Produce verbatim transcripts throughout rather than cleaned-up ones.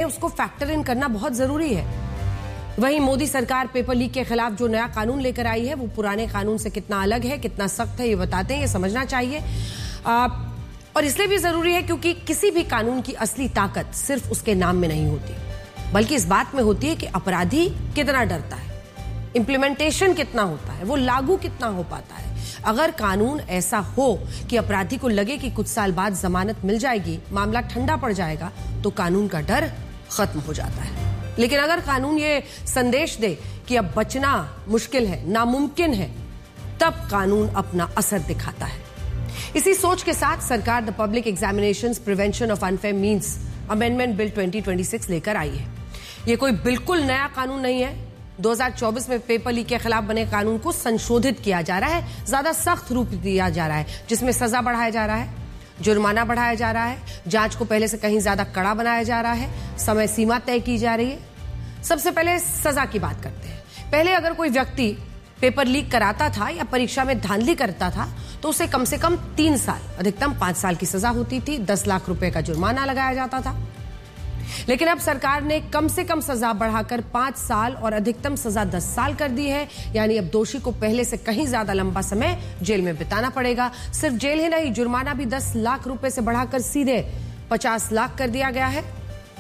उसको factor in करना बहुत जरूरी है। वहीं मोदी सरकार पेपर लीक के खिलाफ जो नया कानून लेकर आई है वो पुराने कानून से कितना अलग है, कितना सख्त है, ये बताते हैं, ये समझना चाहिए। आ, और इसलिए भी जरूरी है क्योंकि किसी भी कानून की असली ताकत सिर्फ उसके नाम में नहीं होती, बल्कि इस बात में होती है कि अपराधी कितना डरता है, इंप्लीमेंटेशन कितना होता है, वो लागू कितना हो पाता है। अगर कानून ऐसा हो कि अपराधी को लगे कि कुछ साल बाद जमानत मिल जाएगी, मामला ठंडा पड़ जाएगा, तो कानून का डर खत्म हो जाता है। लेकिन अगर कानून ये संदेश दे कि अब बचना मुश्किल है, नामुमकिन है, तब कानून अपना असर दिखाता है। इसी सोच के साथ सरकार the public examinations prevention of unfair means amendment bill twenty twenty six लेकर आई है। ये कोई बिल्कुल नया कानून नहीं है। दो हज़ार चौबीस में पेपर लीक के खिलाफ बने कानून को संशोधित किया जा रहा है, ज्यादा सख्त रूप दिया जा रहा है, जिसमें सजा बढ़ाया जा रहा है, जुर्माना बढ़ाया जा रहा है, जांच को पहले से कहीं ज्यादा कड़ा बनाया जा रहा है, समय सीमा तय की जा रही है। सबसे पहले सजा की बात करते हैं। पहले अगर कोई व्यक्ति पेपर लीक कराता था या परीक्षा में धांधली करता था तो उसे कम से कम तीन साल, अधिकतम पांच साल की सजा होती थी, दस लाख रुपए का जुर्माना लगाया जाता था। लेकिन अब सरकार ने कम से कम सजा बढ़ाकर पांच साल और अधिकतम सजा दस साल कर दी है। यानी अब दोषी को पहले से कहीं ज्यादा लंबा समय जेल में बिताना पड़ेगा। सिर्फ जेल ही नहीं, जुर्माना भी दस लाख रुपए से बढ़ाकर सीधे पचास लाख कर दिया गया है।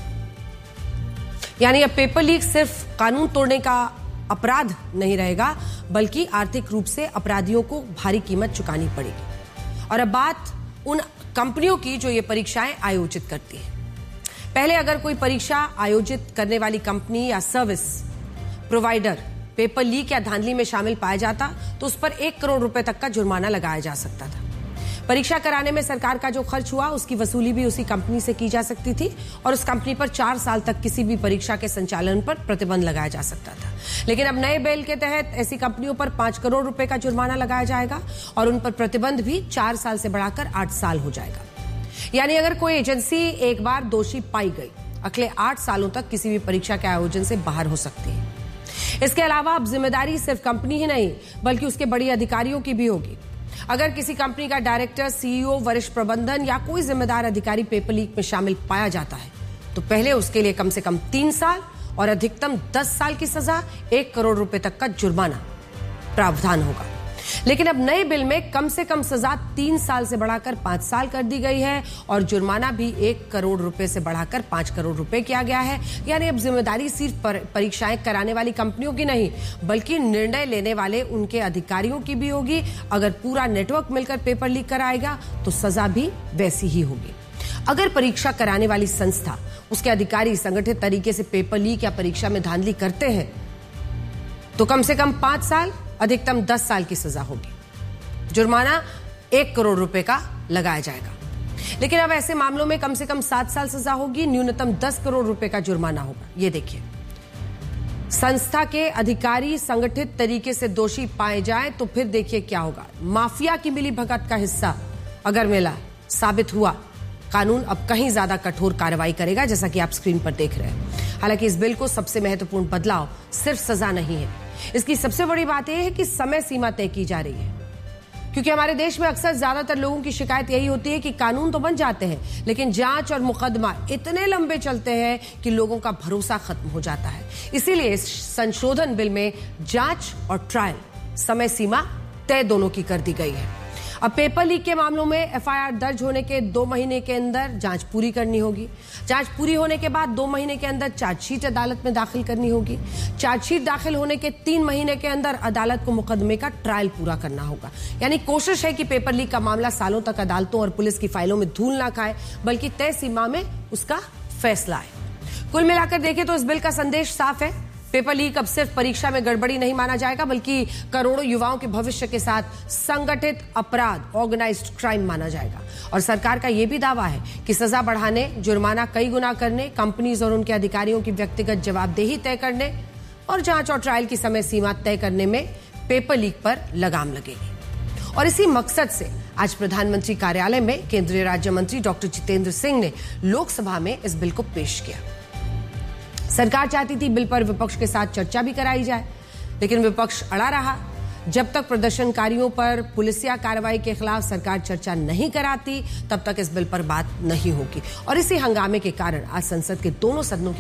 यानी अब पेपर लीक सिर्फ कानून तोड़ने का अपराध नहीं रहेगा, बल्कि आर्थिक रूप से अपराधियों को भारी कीमत चुकानी पड़ेगी। और अब बात उन कंपनियों की जो ये परीक्षाएं आयोजित करती है। पहले अगर कोई परीक्षा आयोजित करने वाली कंपनी या सर्विस प्रोवाइडर पेपर लीक या धांधली में शामिल पाया जाता तो उस पर एक करोड़ रुपए तक का जुर्माना लगाया जा सकता था। परीक्षा कराने में सरकार का जो खर्च हुआ उसकी वसूली भी उसी कंपनी से की जा सकती थी और उस कंपनी पर चार साल तक किसी भी परीक्षा के संचालन पर प्रतिबंध लगाया जा सकता था। लेकिन अब नए बिल के तहत ऐसी कंपनियों पर पांच करोड़ रुपए का जुर्माना लगाया जाएगा और उन पर प्रतिबंध भी चार साल से बढ़ाकर आठ साल हो जाएगा। यानी अगर कोई एजेंसी एक बार दोषी पाई गई, अगले आठ सालों तक किसी भी परीक्षा के आयोजन से बाहर हो सकती है। इसके अलावा अब जिम्मेदारी सिर्फ कंपनी ही नहीं बल्कि उसके बड़ी अधिकारियों की भी होगी। अगर किसी कंपनी का डायरेक्टर, सीईओ, वरिष्ठ प्रबंधन या कोई जिम्मेदार अधिकारी पेपर लीक में शामिल पाया जाता है तो पहले उसके लिए कम से कम तीन साल और अधिकतम दस साल की सजा, एक करोड़ रुपए तक का जुर्माना प्रावधान होगा। लेकिन अब नए बिल में कम से कम सजा तीन साल से बढ़ाकर पांच साल कर दी गई है और जुर्माना भी एक करोड़ रुपए से बढ़ाकर पांच करोड़ रुपए किया गया है। यानी अब जिम्मेदारी सिर्फ परीक्षाएं कराने वाली कंपनियों की नहीं बल्कि निर्णय लेने वाले उनके अधिकारियों की भी होगी। अगर पूरा नेटवर्क मिलकर पेपर लीक कराएगा तो सजा भी वैसी ही होगी। अगर परीक्षा कराने वाली संस्था, उसके अधिकारी संगठित तरीके से पेपर लीक या परीक्षा में धांधली करते हैं तो कम से कम पांच साल, अधिकतम दस साल की सजा होगी। जुर्माना एक करोड़ रुपए का लगाया जाएगा। लेकिन अब ऐसे मामलों में कम से कम सात साल सजा होगी, न्यूनतम दस करोड़ रुपए का जुर्माना होगा। ये देखिए, संस्था के अधिकारी संगठित तरीके से दोषी पाए जाए तो फिर देखिए क्या होगा। माफिया की मिली भगत का हिस्सा अगर मिला, साबित हुआ, कानून अब कहीं ज्यादा कठोर कार्रवाई करेगा, जैसा कि आप स्क्रीन पर देख रहे हैं। हालांकि इस बिल को सबसे महत्वपूर्ण बदलाव सिर्फ सजा नहीं है, इसकी सबसे बड़ी बात यह है कि समय सीमा तय की जा रही है। क्योंकि हमारे देश में अक्सर ज्यादातर लोगों की शिकायत यही होती है कि कानून तो बन जाते हैं लेकिन जांच और मुकदमा इतने लंबे चलते हैं कि लोगों का भरोसा खत्म हो जाता है। इसीलिए इस संशोधन बिल में जांच और ट्रायल समय सीमा तय दोनों की कर दी गई है। अब पेपर लीक के मामलों में एफआईआर दर्ज होने के दो महीने के अंदर जांच पूरी करनी होगी। जांच पूरी होने के बाद दो महीने के अंदर चार्जशीट अदालत में दाखिल करनी होगी। चार्जशीट दाखिल होने के तीन महीने के अंदर अदालत को मुकदमे का ट्रायल पूरा करना होगा। यानी कोशिश है कि पेपर लीक का मामला सालों तक अदालतों और पुलिस की फाइलों में धूल ना खाए बल्कि तय सीमा में उसका फैसला आए। कुल मिलाकर देखें तो इस बिल का संदेश साफ है। पेपर लीक अब सिर्फ परीक्षा में गड़बड़ी नहीं माना जाएगा बल्कि करोड़ों युवाओं के भविष्य के साथ संगठित अपराध, ऑर्गेनाइज्ड क्राइम माना जाएगा। और सरकार का यह भी दावा है कि सजा बढ़ाने, जुर्माना कई गुना करने, कंपनीज और उनके अधिकारियों की व्यक्तिगत जवाबदेही तय करने और जांच और ट्रायल की समय सीमा तय करने में पेपर लीक पर लगाम लगेगी। और इसी मकसद से आज प्रधानमंत्री कार्यालय में केंद्रीय राज्य मंत्री डॉक्टर जितेंद्र सिंह ने लोकसभा में इस बिल को पेश किया। सरकार चाहती थी बिल पर विपक्ष के साथ चर्चा भी कराई जाए, लेकिन विपक्ष अड़ा रहा। जब तक प्रदर्शनकारियों पर पुलिसिया कार्रवाई के खिलाफ सरकार चर्चा नहीं कराती तब तक इस बिल पर बात नहीं होगी। और इसी हंगामे के कारण आज संसद के दोनों सदनों की